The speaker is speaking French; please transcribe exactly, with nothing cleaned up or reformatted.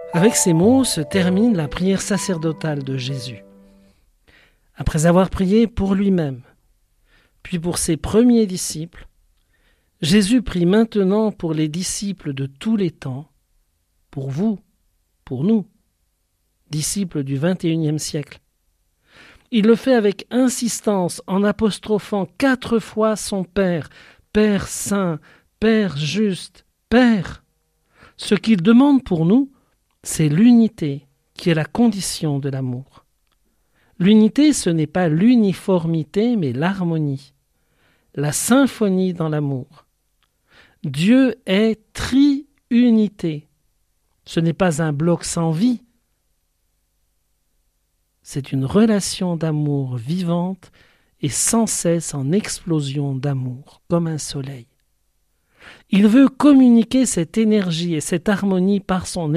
Avec ces mots se termine la prière sacerdotale de Jésus. Après avoir prié pour lui-même, puis pour ses premiers disciples, Jésus prie maintenant pour les disciples de tous les temps, pour vous, pour nous, disciples du vingt et unième siècle. Il le fait avec insistance en apostrophant quatre fois son Père, Père saint, Père juste, Père. Ce qu'il demande pour nous, c'est l'unité qui est la condition de l'amour. L'unité, ce n'est pas l'uniformité, mais l'harmonie, la symphonie dans l'amour. Dieu est tri-unité. Ce n'est pas un bloc sans vie. C'est une relation d'amour vivante et sans cesse en explosion d'amour, comme un soleil. Il veut communiquer cette énergie et cette harmonie par son